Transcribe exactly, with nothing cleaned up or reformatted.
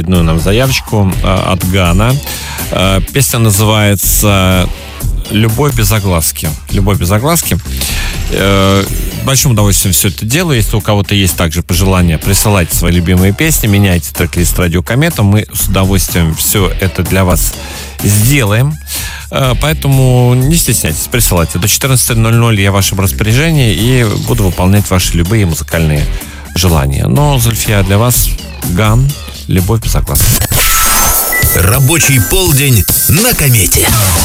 одну нам заявочку от Гана. Песня называется «Любовь без огласки». «Любовь без огласки». Большим удовольствием все это делаю. Если у кого-то есть также пожелания, присылайте свои любимые песни, меняйте трек-лист «Радио Комета». Мы с удовольствием все это для вас сделаем. Поэтому не стесняйтесь, присылайте. До четырнадцати ноль-ноль я в вашем распоряжении и буду выполнять ваши любые музыкальные желания. Но, Зульфия, для вас Ган, «Любовь без огласки». Рабочий полдень на Комете.